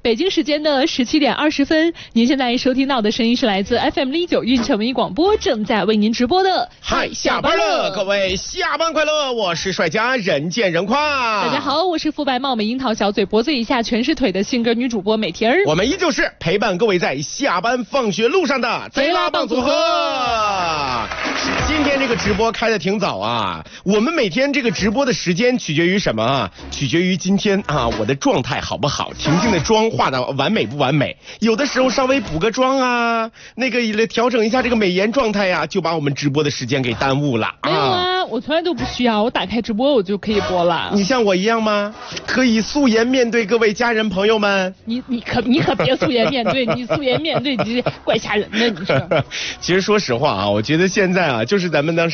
北京时间的17点20分，您现在收听到的声音是来自 FM119运城文艺广播正在为您直播的嗨，下班了，各位下班快乐！我是帅家人见人夸。 大家好，我是肤白貌美樱桃小嘴脖子以下全是腿的性格女主播美婷儿。 我们依旧是陪伴各位在下班放学路上的贼拉棒组合。今天这个直播开的挺早啊，我们每天这个直播的时间取决于什么啊？取决于今天啊我的状态好不好，婷婷的妆化的完美不完美，有的时候稍微补个妆啊，那个调整一下这个美颜状态呀，就把我们直播的时间给耽误了。 没有啊，我从来都不需要，我打开直播我就可以播了。 你像我一样吗？可以素颜面对各位家人朋友们。 你可别素颜面对，你素颜面对你怪吓人的，你说。 其实说实话啊，我觉得现在啊，就是咱们当时